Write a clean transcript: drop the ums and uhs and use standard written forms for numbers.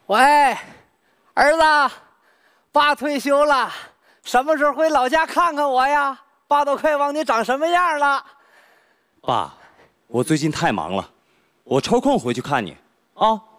喂，儿子，爸退休了，什么时候回老家看看我呀？爸都快忘你长什么样了。 爸，我最近太忙了，我抽空回去看你啊。